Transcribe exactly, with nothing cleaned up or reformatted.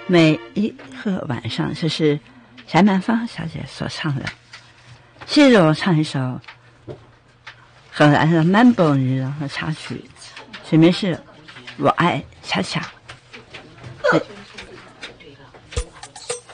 每一个晚上，这是翟曼芳小姐所唱的。接着我唱一首荷兰的曼波女人和插曲，曲名是《我爱恰恰》。